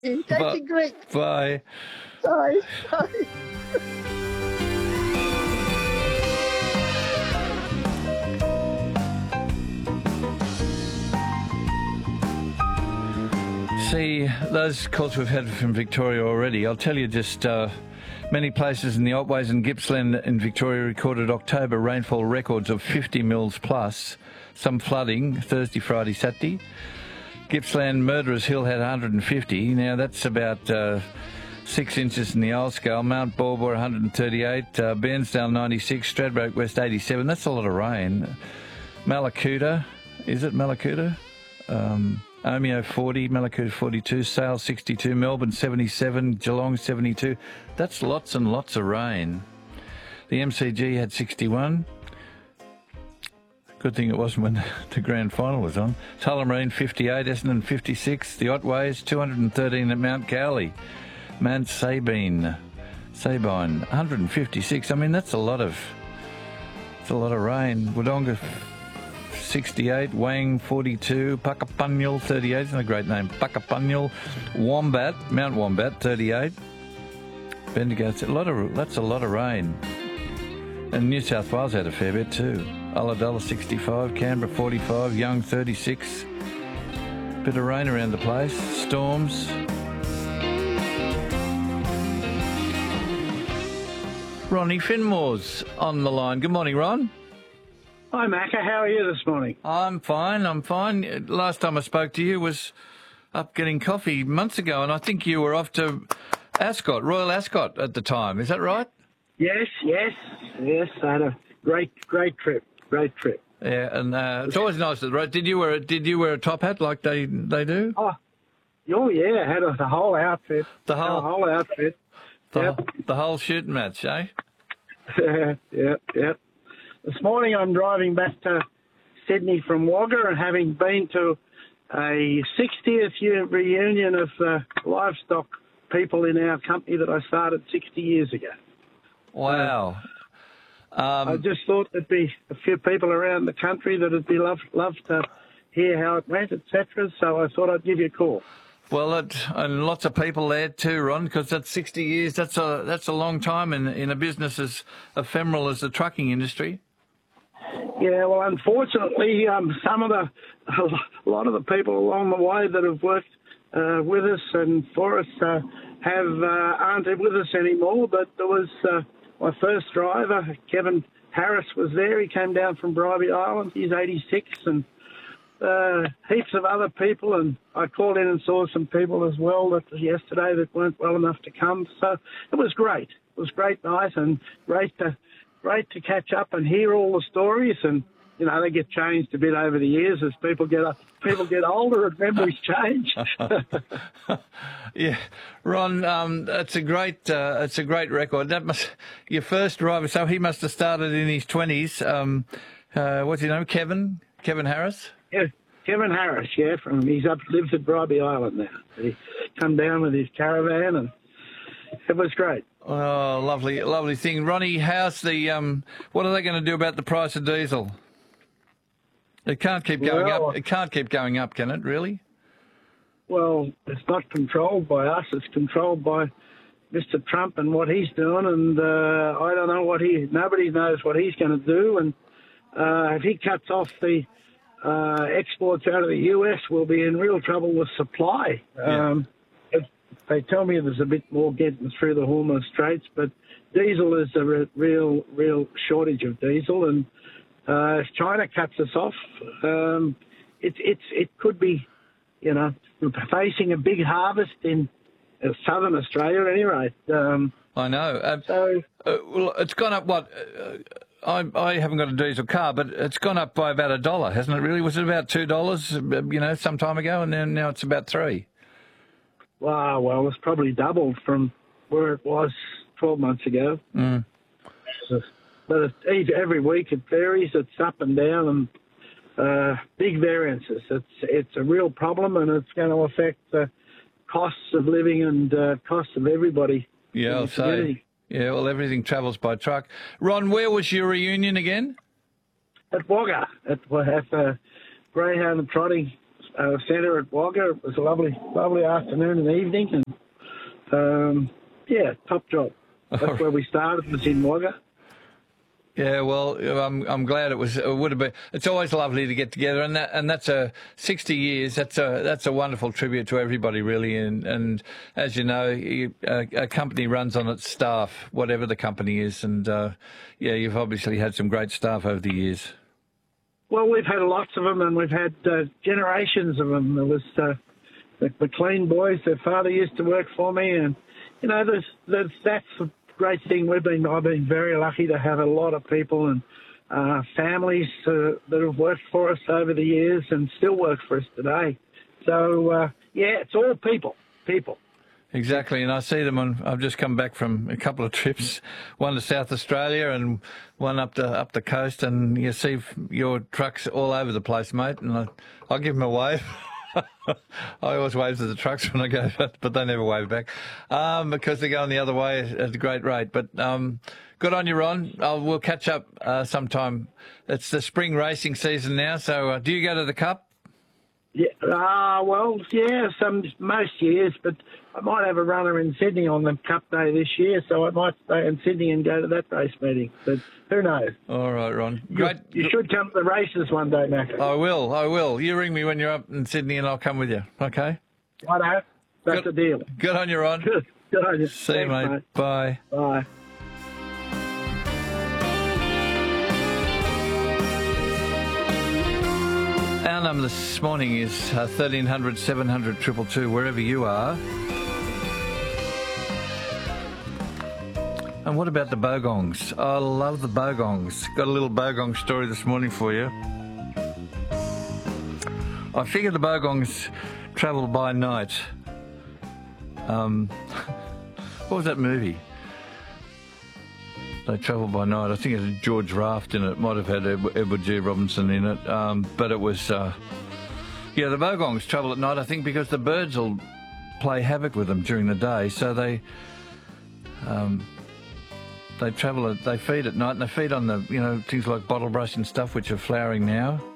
Thank you, Greg. Bye. Bye. Bye. See, those calls we've had from Victoria already, I'll tell you just many places in the Otways and Gippsland in Victoria recorded October rainfall records of 50 mils plus, some flooding Thursday, Friday, Saturday. Gippsland, Murderers Hill had 150. Now that's about 6 inches in the old scale. Mount Baubor 138, Bairnsdale 96, Stradbroke West 87. That's a lot of rain. Mallacoota, is it Mallacoota? Omeo 40, Mallacoota 42, Sale 62, Melbourne 77, Geelong 72. That's lots and lots of rain. The MCG had 61. Good thing it wasn't when the grand final was on. Tullamarine 58, Essendon 56, the Otways 213 at Mount Cowley. Mount Sabine 156. I mean, that's a lot of rain. Wodonga 68, Wang 42, Puckapunyal 38, isn't a great name, Puckapunyal, Mount Wombat 38, Bendigo, that's a lot of rain. And New South Wales had a fair bit too. Ulladulla 65, Canberra 45, Young 36, bit of rain around the place, storms. Ronnie Finmore's on the line. Good morning, Ron. Hi, Macca. How are you this morning? I'm fine. Last time I spoke to you was up getting coffee months ago, and I think you were off to Ascot, Royal Ascot at the time. Is that right? Yes. I had a great trip. Yeah, and it's always nice, right? Did you wear a top hat like they do? Oh yeah. I had the whole outfit. The whole outfit. The whole shooting match, eh? Yeah. This morning I'm driving back to Sydney from Wagga and having been to a 60th year reunion of livestock people in our company that I started 60 years ago. Wow. I just thought there'd be a few people around the country that would be love to hear how it went, etc. So I thought I'd give you a call. Well, and lots of people there too, Ron, because that's 60 years. That's a long time in a business as ephemeral as the trucking industry. Yeah, well, unfortunately, a lot of the people along the way that have worked with us and for us aren't with us anymore. But there was my first driver, Kevin Harris, was there. He came down from Bribie Island. He's 86, and heaps of other people. And I called in and saw some people as well yesterday that weren't well enough to come. So it was great. It was great night and great to catch up and hear all the stories. And you know, they get changed a bit over the years as people get older and memories change. Yeah, Ron, it's a great record. Your first driver. So he must have started in his 20s. What's his name? Kevin Harris. Yeah, Kevin Harris. Yeah, lives at Bribie Island now. He come down with his caravan and it was great. Oh, lovely thing. Ronnie, how's what are they going to do about the price of diesel? It can't keep going up. It can't keep going up, can it, really? Well, it's not controlled by us. It's controlled by Mr. Trump and what he's doing. And I don't know nobody knows what he's going to do. And if he cuts off the exports out of the US, we'll be in real trouble with supply. Yeah. They tell me there's a bit more getting through the Hormuz Straits, but diesel is a real shortage of diesel. And if China cuts us off, it could be, you know, facing a big harvest in southern Australia at any rate. I know. Well, it's gone up, what? I haven't got a diesel car, but it's gone up by about $1, hasn't it, really? Was it about $2, you know, some time ago, and then now it's about $3? Wow, well, it's probably doubled from where it was 12 months ago. Mm. But every week it varies. It's up and down, and big variances. It's a real problem, and it's going to affect the costs of living and costs of everybody. Yeah, I'll say. Yeah, well, everything travels by truck. Ron, where was your reunion again? At Wagga, at Greyhound and Trotting centre at Wagga. It was a lovely afternoon and evening, and yeah, top job. That's where we started, was in Wagga. Yeah, well, I'm glad it would have been. It's always lovely to get together, and that's 60 years. That's a wonderful tribute to everybody, really. And as you know, a company runs on its staff, whatever the company is. And yeah, you've obviously had some great staff over the years. Well, we've had lots of them, and we've had generations of them. There was the McLean boys. Their father used to work for me, and you know, that's the great thing. I've been very lucky to have a lot of people and families that have worked for us over the years and still work for us today. So yeah, it's all people. Exactly, and I see them I've just come back from a couple of trips, one to South Australia and one up the coast, and you see your trucks all over the place, mate. And I'll give them a wave. I always wave to the trucks when I go, but they never wave back because they're going the other way at a great rate. But good on you, Ron. We'll catch up sometime. It's the spring racing season now, so do you go to the Cup? Yeah, well, yeah, most years, but I might have a runner in Sydney on the Cup Day this year, so I might stay in Sydney and go to that race meeting. But who knows? All right, Ron. Great. You should come to the races one day, Mac. I will. You ring me when you're up in Sydney and I'll come with you, okay? Righto. That's the deal. Good on you, Ron. Good on you. See you, mate. Bye. Bye. Our number this morning is 1300 700 222, wherever you are. And what about the Bogongs? I love the Bogongs. Got a little Bogong story this morning for you. I figure the Bogongs travel by night. What was that movie? They travel by night. I think it had George Raft in it. It might have had Edward G. Robinson in it. But it was, the Bogongs travel at night, I think, because the birds will play havoc with them during the day. So they feed at night, and they feed on the, things like bottlebrush and stuff, which are flowering now.